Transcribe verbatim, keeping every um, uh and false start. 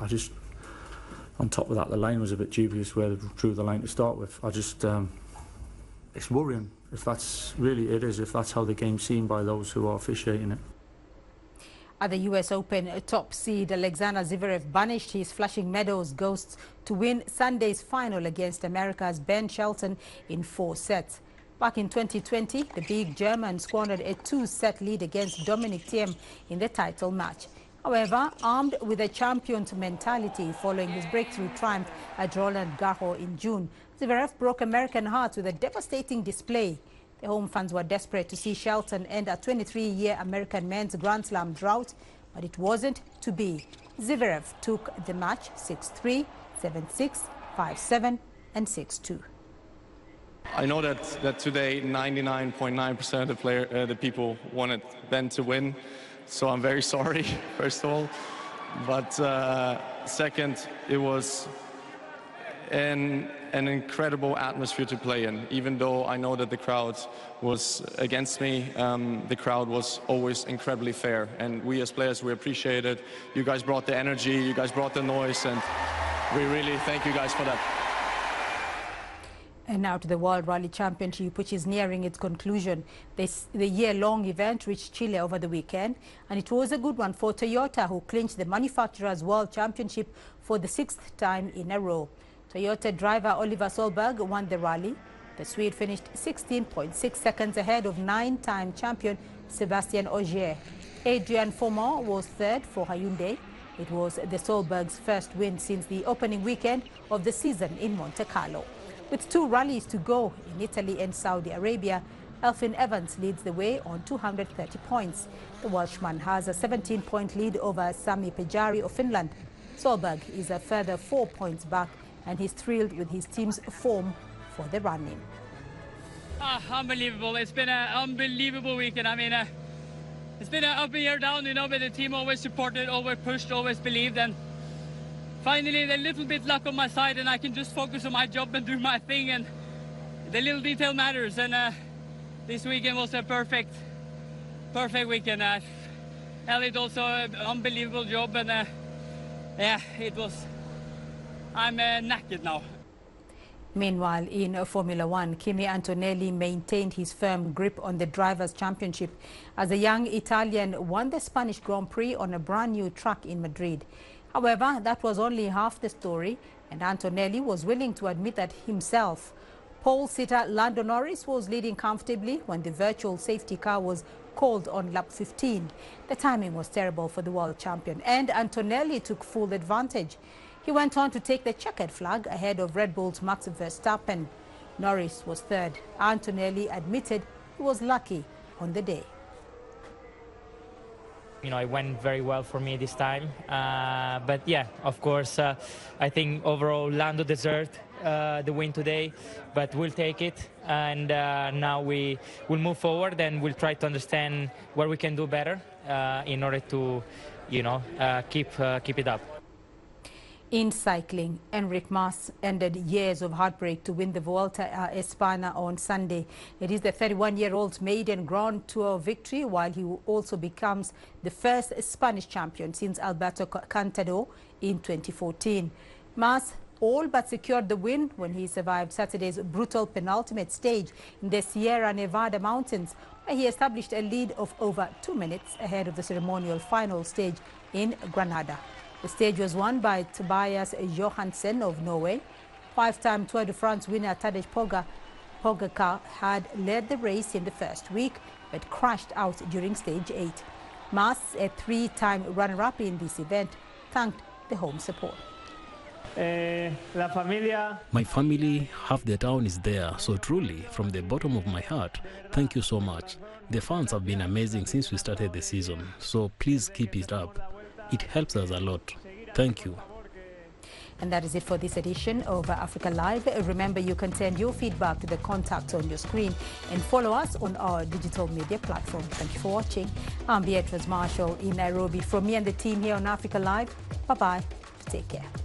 I just, on top of that, the line was a bit dubious where they drew the line to start with. I just, um, it's worrying if that's really it is, if that's how the game's seen by those who are officiating it. At the U S Open, top seed Alexander Zverev banished his Flushing Meadows Ghosts to win Sunday's final against America's Ben Shelton in four sets. Back in twenty twenty, the big German squandered a two-set lead against Dominic Thiem in the title match. However, armed with a champion's mentality following his breakthrough triumph at Roland Garros in June, Zverev broke American hearts with a devastating display. The home fans were desperate to see Shelton end a twenty-three-year American men's Grand Slam drought, but it wasn't to be. Zverev took the match six three, seven six, five seven and six two. I know that, that today ninety-nine point nine percent of the, player, uh, the people wanted Ben to win, so I'm very sorry, first of all. But uh, second, it was an, an incredible atmosphere to play in. Even though I know that the crowd was against me, um, the crowd was always incredibly fair. And we as players, we appreciate it. You guys brought the energy, you guys brought the noise, and we really thank you guys for that. And now to the World Rally Championship, which is nearing its conclusion. This, the year-long event reached Chile over the weekend, and it was a good one for Toyota, who clinched the Manufacturers' World Championship for the sixth time in a row. Toyota driver Oliver Solberg won the rally. The Swede finished sixteen point six seconds ahead of nine-time champion Sebastian Ogier. Adrian Fourmont was third for Hyundai. It was the Solberg's first win since the opening weekend of the season in Monte Carlo. With two rallies to go in Italy and Saudi Arabia, Elfyn Evans leads the way on two hundred thirty points. The Welshman has a seventeen-point lead over Sami Pejari of Finland. Solberg is a further four points back, and he's thrilled with his team's form for the run-in. Ah, unbelievable. It's been an unbelievable weekend. I mean, uh, it's been an up and year down, you know, but the team always supported, always pushed, always believed, and finally, a little bit luck on my side, and I can just focus on my job and do my thing, and the little detail matters. And uh, this weekend was a perfect, perfect weekend. Uh, Elliot also an unbelievable job, and uh, yeah, it was. I'm uh, knackered now. Meanwhile, in Formula One, Kimi Antonelli maintained his firm grip on the Drivers' Championship as the young Italian won the Spanish Grand Prix on a brand new track in Madrid. However, that was only half the story, and Antonelli was willing to admit that himself. Pole sitter Lando Norris was leading comfortably when the virtual safety car was called on lap fifteen. The timing was terrible for the world champion, and Antonelli took full advantage. He went on to take the checkered flag ahead of Red Bull's Max Verstappen. Norris was third. Antonelli admitted he was lucky on the day. You know, it went very well for me this time. Uh, but yeah, of course, uh, I think overall Lando deserved uh, the win today, but we'll take it. And uh, now we will move forward and we'll try to understand where we can do better uh, in order to, you know, uh, keep, uh, keep it up. In cycling, Enric Mas ended years of heartbreak to win the Vuelta a España on Sunday. It is the thirty-one-year-old's maiden Grand Tour victory, while he also becomes the first Spanish champion since Alberto Contador in twenty fourteen. Mas all but secured the win when he survived Saturday's brutal penultimate stage in the Sierra Nevada mountains, where he established a lead of over two minutes ahead of the ceremonial final stage in Granada. The stage was won by Tobias Johansen of Norway. Five-time Tour de France winner Tadej Pogacar had led the race in the first week, but crashed out during stage eight. Mas, a three-time runner-up in this event, thanked the home support. Eh, la familia. My family, half the town is there, so truly, from the bottom of my heart, thank you so much. The fans have been amazing since we started the season, so please keep it up. It helps us a lot. Thank you. And that is it for this edition of Africa Live. Remember, you can send your feedback to the contacts on your screen and follow us on our digital media platform. Thank you for watching. I'm Beatrice Marshall in Nairobi. From me and the team here on Africa Live, bye-bye. Take care.